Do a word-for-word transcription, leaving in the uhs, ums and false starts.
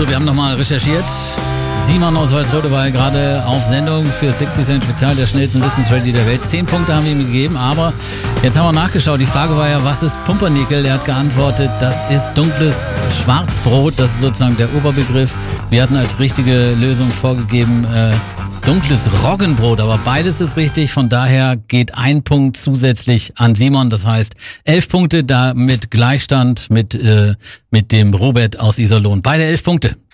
So, wir haben nochmal recherchiert. Simon aus Walsrode war ja gerade auf Sendung für sechzig Cent Spezial, der schnellsten Wissensready der Welt. Zehn Punkte haben wir ihm gegeben, aber jetzt haben wir nachgeschaut. Die Frage war ja, was ist Pumpernickel? Er hat geantwortet, das ist dunkles Schwarzbrot. Das ist sozusagen der Oberbegriff. Wir hatten als richtige Lösung vorgegeben, äh, dunkles Roggenbrot, aber beides ist richtig. Von daher geht ein Punkt zusätzlich an Simon. Das heißt, elf Punkte, da mit Gleichstand mit, äh, mit dem Robert aus Iserlohn. Beide elf Punkte.